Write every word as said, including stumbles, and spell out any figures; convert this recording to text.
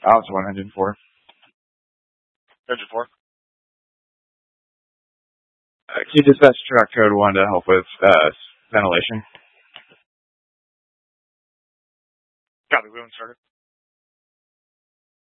I was one engine four. Engine four. Uh, can you dispatch truck code one to help with uh, ventilation? Copy. We haven't started.